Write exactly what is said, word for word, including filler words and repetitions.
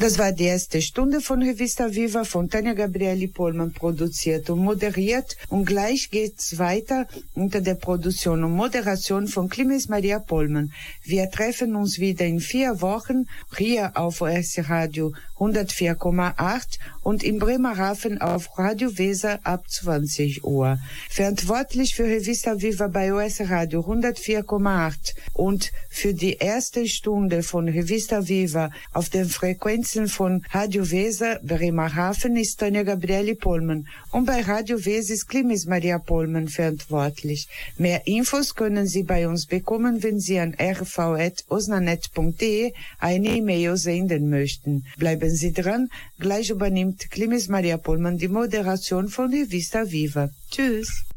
Das war die erste Stunde von Revista Viva von Tanja Gabrieli Pohlmann produziert und moderiert. Und gleich geht's weiter unter der Produktion und Moderation von Clemens Maria Pohlmann. Wir treffen uns wieder in vier Wochen hier auf O S C Radio hundertvier Komma acht und in Bremerhaven auf Radio Weser ab zwanzig Uhr. Verantwortlich für Revista Viva bei O S C Radio hundertvier Komma acht und für die erste Stunde von Revista Viva auf den Frequenzen von Radio Weser Bremerhaven ist Tanja Gabrieli Pohlmann und bei Radio Weser ist Clemens Maria Pohlmann verantwortlich. Mehr Infos können Sie bei uns bekommen, wenn Sie an r v at osnanet punkt de eine E-Mail senden möchten. Bleiben Sie dran, gleich übernimmt Clemens Maria Pohlmann die Moderation von Revista Viva. Tschüss.